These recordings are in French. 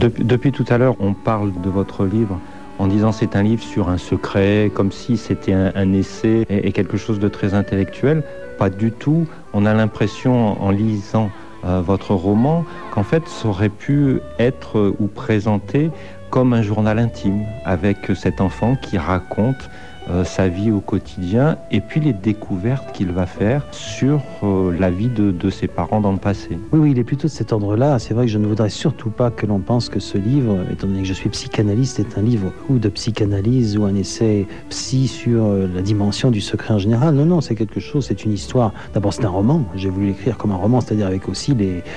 Depuis tout à l'heure, on parle de votre livre en disant c'est un livre sur un secret, comme si c'était un essai et quelque chose de très intellectuel. Pas du tout. On a l'impression, en lisant votre roman, qu'en fait, ça aurait pu être ou présenté comme un journal intime, avec cet enfant qui raconte sa vie au quotidien et puis les découvertes qu'il va faire sur la vie de ses parents dans le passé. Oui, il est plutôt de cet ordre-là. C'est vrai que je ne voudrais surtout pas que l'on pense que ce livre, étant donné que je suis psychanalyste, est un livre ou de psychanalyse ou un essai psy sur la dimension du secret en général. Non, c'est quelque chose, c'est une histoire. D'abord, c'est un roman. J'ai voulu l'écrire comme un roman, c'est-à-dire avec aussi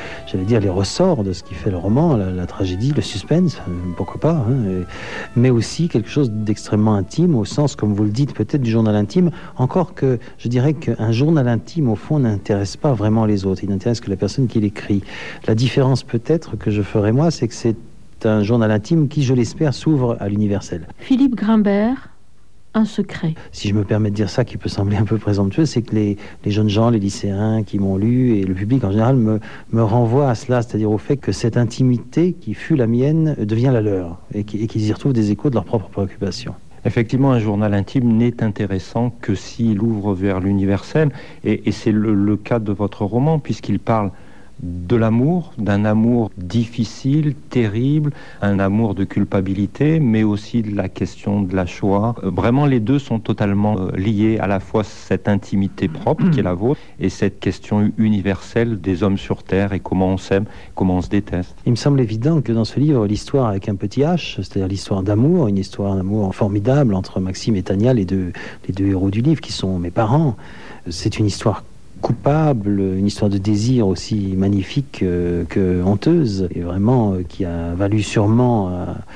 les ressorts de ce qui fait le roman, la tragédie, le suspense, pourquoi pas, mais aussi quelque chose d'extrêmement intime au sens, comme vous le dites, peut-être du journal intime, encore que je dirais qu'un journal intime, au fond, n'intéresse pas vraiment les autres. Il n'intéresse que la personne qui l'écrit. La différence, peut-être, que je ferai moi, c'est que c'est un journal intime qui, je l'espère, s'ouvre à l'universel. Philippe Grimbert, un secret. Si je me permets de dire ça, qui peut sembler un peu présomptueux, c'est que les jeunes gens, les lycéens qui m'ont lu, et le public en général, me renvoient à cela, c'est-à-dire au fait que cette intimité qui fut la mienne devient la leur, et qu'ils y retrouvent des échos de leurs propres préoccupations. Effectivement, un journal intime n'est intéressant que s'il ouvre vers l'universel, et c'est le cas de votre roman, puisqu'il parle de l'amour, d'un amour difficile, terrible, un amour de culpabilité, mais aussi de la question de la Shoah. Vraiment, les deux sont totalement liés, à la fois cette intimité propre qui est la vôtre et cette question universelle des hommes sur Terre et comment on s'aime, comment on se déteste. Il me semble évident que dans ce livre, l'histoire avec un petit H, c'est-à-dire l'histoire d'amour, une histoire d'amour formidable entre Maxime et Tania, les deux héros du livre qui sont mes parents, c'est une histoire coupable, une histoire de désir aussi magnifique que honteuse, et vraiment qui a valu sûrement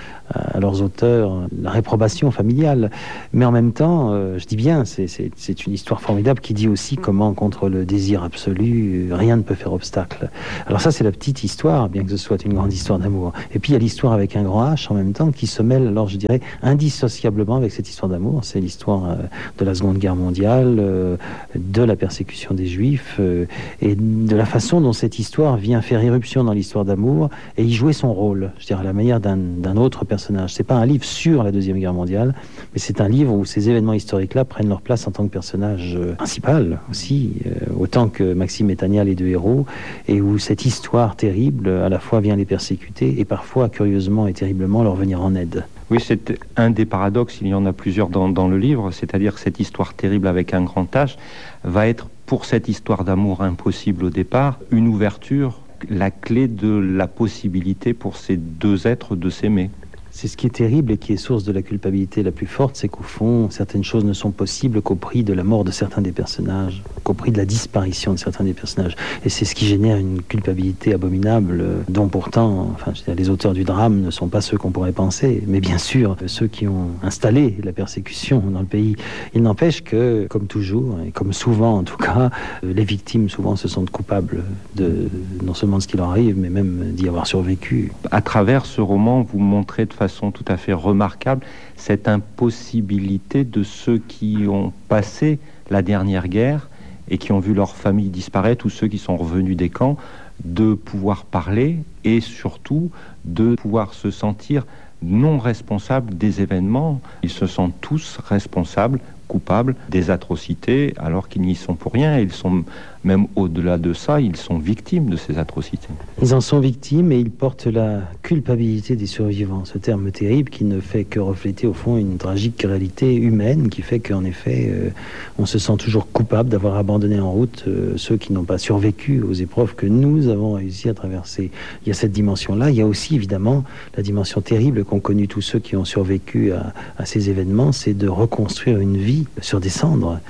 à leurs auteurs la réprobation familiale. Mais en même temps, je dis bien, c'est une histoire formidable qui dit aussi comment, contre le désir absolu, rien ne peut faire obstacle. Alors ça, c'est la petite histoire, bien que ce soit une grande histoire d'amour. Et puis il y a l'histoire avec un grand H en même temps qui se mêle, alors je dirais, indissociablement avec cette histoire d'amour. C'est l'histoire de la Seconde Guerre mondiale, de la persécution des Juifs, et de la façon dont cette histoire vient faire irruption dans l'histoire d'amour et y jouer son rôle, je dirais, à la manière d'un autre personnage. C'est pas un livre sur la Deuxième Guerre mondiale, mais c'est un livre où ces événements historiques-là prennent leur place en tant que personnage principal aussi, autant que Maxime et Tania, les deux héros, et où cette histoire terrible à la fois vient les persécuter et parfois, curieusement et terriblement, leur venir en aide. Oui, c'est un des paradoxes, il y en a plusieurs dans le livre, c'est-à-dire que cette histoire terrible avec un grand H va être, pour cette histoire d'amour impossible au départ, une ouverture, la clé de la possibilité pour ces deux êtres de s'aimer. C'est ce qui est terrible et qui est source de la culpabilité la plus forte, c'est qu'au fond, certaines choses ne sont possibles qu'au prix de la mort de certains des personnages, qu'au prix de la disparition de certains des personnages. Et c'est ce qui génère une culpabilité abominable, dont pourtant, les auteurs du drame ne sont pas ceux qu'on pourrait penser, mais bien sûr, ceux qui ont installé la persécution dans le pays. Il n'empêche que, comme toujours, et comme souvent en tout cas, les victimes souvent se sentent coupables de non seulement de ce qui leur arrive, mais même d'y avoir survécu. À travers ce roman, vous montrez de façon tout à fait remarquable cette impossibilité de ceux qui ont passé la dernière guerre et qui ont vu leur famille disparaître, ou ceux qui sont revenus des camps, de pouvoir parler et surtout de pouvoir se sentir non responsables des événements. Ils se sentent tous responsables, coupables des atrocités, alors qu'ils n'y sont pour rien. Et ils sont, même au-delà de ça, ils sont victimes de ces atrocités. Ils en sont victimes et ils portent la culpabilité des survivants. Ce terme terrible qui ne fait que refléter au fond une tragique réalité humaine, qui fait qu'en effet, on se sent toujours coupable d'avoir abandonné en route ceux qui n'ont pas survécu aux épreuves que nous avons réussi à traverser. Il y a cette dimension-là. Il y a aussi évidemment la dimension terrible qu'ont connue tous ceux qui ont survécu à ces événements, c'est de reconstruire une vie sur des cendres,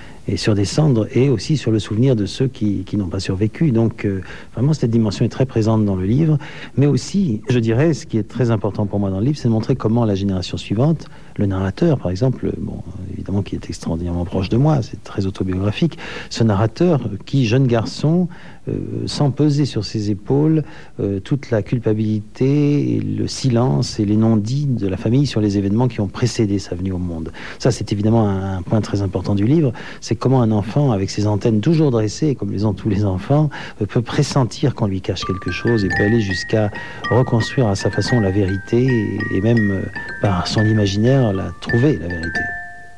et aussi sur le souvenir de ceux qui n'ont pas survécu. Donc vraiment cette dimension est très présente dans le livre, mais aussi, je dirais, ce qui est très important pour moi dans le livre, c'est de montrer comment la génération suivante, Le narrateur, par exemple, évidemment qui est extraordinairement proche de moi, c'est très autobiographique, ce narrateur qui, jeune garçon, sent peser sur ses épaules toute la culpabilité et le silence et les non-dits de la famille sur les événements qui ont précédé sa venue au monde. Ça, c'est évidemment un point très important du livre, c'est comment un enfant, avec ses antennes toujours dressées, comme les ont tous les enfants, peut pressentir qu'on lui cache quelque chose et peut aller jusqu'à reconstruire à sa façon la vérité et même par son imaginaire la trouver, la vérité.